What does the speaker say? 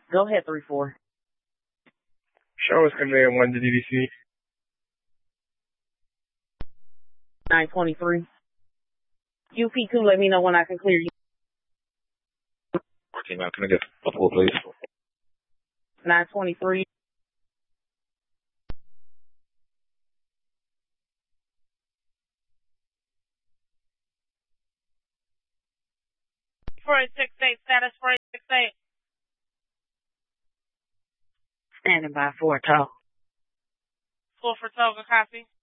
Go ahead, 3-4. Show us command 1 to DDC. 923. UP2, let me know when I can clear you. 14, ma'am. Can I get a pull, please? 923. For 68, status for 68. Standing by for a talk. 4 for Toga, copy.